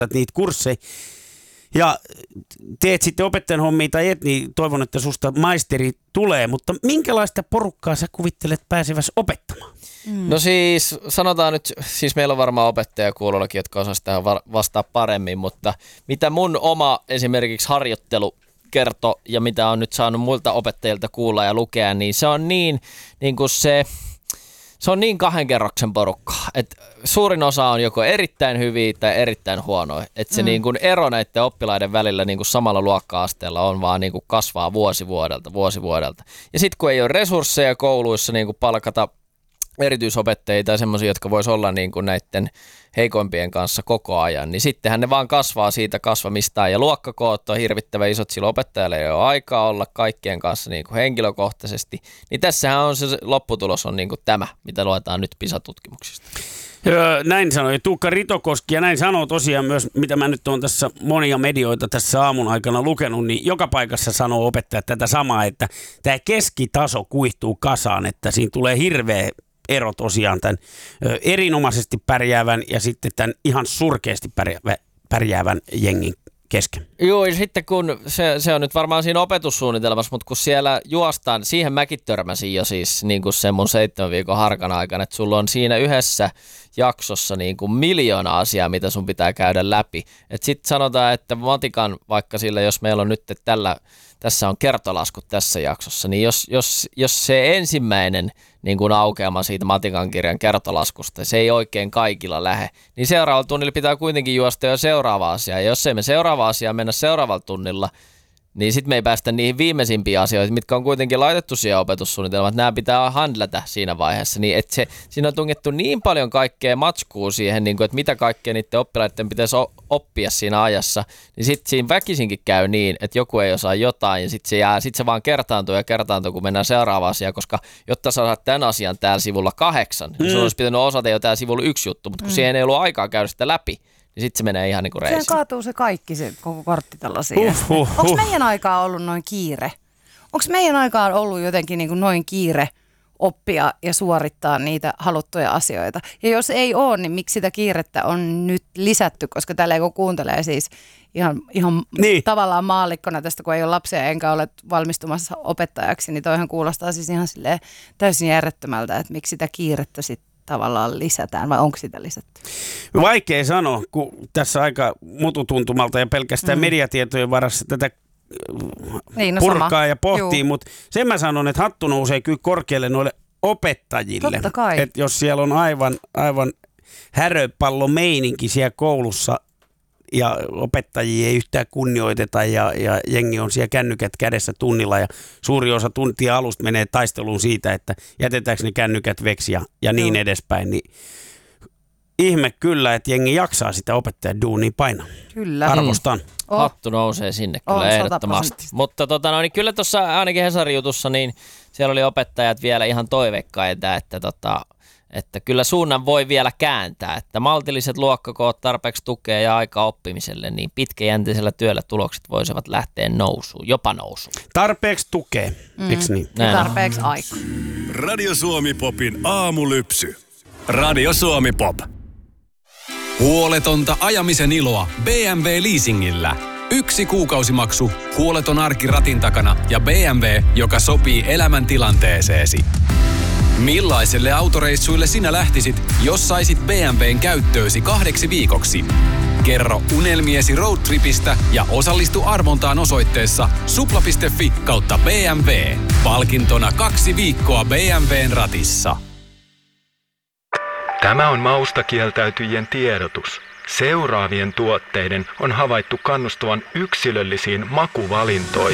niitä kursseja. Ja teet sitten opettajan hommia tai et, niin toivon, että susta maisteri tulee. Mutta minkälaista porukkaa sä kuvittelet pääseväsi opettamaan? No siis sanotaan nyt, siis meillä on varmaan opettajakuulollakin, jotka osaisi tähän vastaa paremmin, mutta mitä mun oma esimerkiksi harjoittelu kertoi ja mitä on nyt saanut muilta opettajilta kuulla ja lukea, niin se on se on niin 2 kerroksen porukkaa, että suurin osa on joko erittäin hyviä tai erittäin huonoja. Että se niin kuin ero näiden oppilaiden välillä niin kuin samalla luokka-asteella on vaan niin kuin kasvaa vuosi vuodelta. Ja sitten kun ei ole resursseja kouluissa niin kuin palkata erityisopettajia tai semmoisia, jotka vois olla niin kuin näiden heikoimpien kanssa koko ajan, niin sittenhän ne vaan kasvaa siitä kasvamistaan ja luokkakoot on hirvittävän isot, sillä opettajalle ei ole aikaa olla kaikkien kanssa niin kuin henkilökohtaisesti, niin tässähän on se lopputulos on niin kuin tämä, mitä luetaan nyt PISA-tutkimuksista. Näin sanoi Tuukka Ritokoski ja näin sanoo tosiaan myös, mitä mä nyt oon tässä monia medioita tässä aamun aikana lukenut, niin joka paikassa sanoo opettajat tätä samaa, että tämä keskitaso kuihtuu kasaan, että siinä tulee hirveä ero tosiaan tämän erinomaisesti pärjäävän ja sitten tämän ihan surkeasti pärjäävän jengin kesken. Joo, ja sitten kun se on nyt varmaan siinä opetussuunnitelmassa, mutta kun siellä juostaan, siihen mäkin törmäsin jo siis niin kuin sen mun 7 viikon harkan aikana, että sulla on siinä yhdessä jaksossa niin kuin 1,000,000 asiaa, mitä sun pitää käydä läpi. Että sitten sanotaan, että matikan vaikka sillä, jos meillä on nyt tässä on kertolaskut tässä jaksossa, niin jos se ensimmäinen niin kuin aukeama siitä matikan kirjan kertolaskusta, se ei oikein kaikilla lähe, niin seuraavalla tunnilla pitää kuitenkin juosta jo seuraava asia. Ja jos ei me seuraava asia mennä seuraavalla tunnilla, niin sitten me ei päästä niihin viimeisimpiin asioihin, mitkä on kuitenkin laitettu siihen opetussuunnitelmaan, että nämä pitää handlata siinä vaiheessa. Niin että siinä on tungettu niin paljon kaikkea matskua siihen, niin kuin, että mitä kaikkea niiden oppilaiden pitäisi oppia siinä ajassa, niin sitten siinä väkisinkin käy niin, että joku ei osaa jotain ja sitten se vaan kertaantuu, kun mennään seuraavaan asiaan, koska jotta sä saat tämän asian täällä sivulla 8, niin sun olisi pitänyt osata jo täällä sivulla 1 juttu, mutta kun siihen ei ollut aikaa käydä sitä läpi, niin sitten se menee ihan niin kuin reisiin. Sehän kaatuu se kaikki, se koko korttitalo siihen. Onko meidän aikaa ollut noin kiire? Onko meidän aikaan ollut jotenkin niin kuin noin kiire oppia ja suorittaa niitä haluttuja asioita? Ja jos ei ole, niin miksi sitä kiirettä on nyt lisätty? Koska täällä kun kuuntelee siis ihan niin tavallaan maallikkona tästä, kun ei ole lapsia enkä ole valmistumassa opettajaksi, niin toihan kuulostaa siis ihan silleen täysin järjettömältä, että miksi sitä kiirettä sitten tavallaan lisätään, vai onko sitä lisätty? Vaikea sanoa, kun tässä aika mututuntumalta ja pelkästään mediatietojen varassa tätä purkaa sama ja pohtii, mutta sen mä sanon, että hattu nousee kyllä korkealle noille opettajille. Totta kai. Että jos siellä on aivan häröpallomeininki siellä koulussa ja opettajia ei yhtään kunnioiteta ja jengi on siellä kännykät kädessä tunnilla ja suuri osa tuntia alusta menee taisteluun siitä, että jätetäänkö ne kännykät veksi ja niin edespäin, niin ihme kyllä, että jengi jaksaa sitä opettajan duunia painaa. Kyllä. Arvostan. Hattu nousee sinne kyllä ehdottomasti. Mutta niin kyllä tuossa ainakin Hesarin jutussa, niin siellä oli opettajat vielä ihan toiveikkaita, että kyllä suunnan voi vielä kääntää, että maltilliset luokkakoot, tarpeeksi tukea ja aika oppimiselle, niin pitkäjänteisellä työllä tulokset voisivat lähteä nousuun, jopa nousuun. Tarpeeksi tukea, eikö niin? Tarpeeksi aika. Radio Suomi Popin aamulypsy. Radio Suomi Pop. Huoletonta ajamisen iloa BMW Leasingillä. 1 kuukausimaksu, huoleton arki ratin takana ja BMW, joka sopii elämäntilanteeseesi. Millaiselle autoreissuille sinä lähtisit, jos saisit BMWn käyttöösi 2 viikoksi? Kerro unelmiesi roadtripistä ja osallistu arvontaan osoitteessa supla.fi/BMW. Palkintona 2 viikkoa BMWn ratissa. Tämä on mausta kieltäytyjien tiedotus. Seuraavien tuotteiden on havaittu kannustavan yksilöllisiin makuvalintoihin.